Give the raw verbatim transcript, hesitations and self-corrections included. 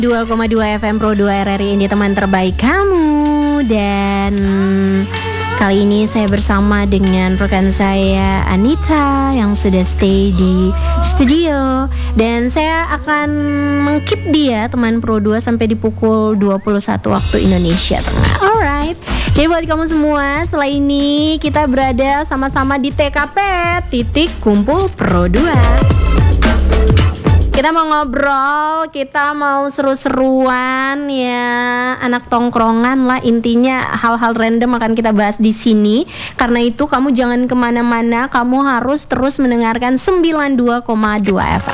dua koma dua F M Pro dua R R I, ini teman terbaik kamu. Dan kali ini saya bersama dengan rekan saya Anita yang sudah stay di studio. Dan saya akan mengkeep dia teman Pro dua sampai di pukul dua puluh satu waktu Indonesia Tengah. Alright. Jadi buat kamu semua, setelah ini kita berada sama-sama di T K P titik kumpul Pro dua. Kita mau ngobrol, kita mau seru-seruan ya, anak tongkrongan lah, intinya hal-hal random akan kita bahas di sini. Karena itu kamu jangan kemana-mana, kamu harus terus mendengarkan sembilan puluh dua koma dua F M.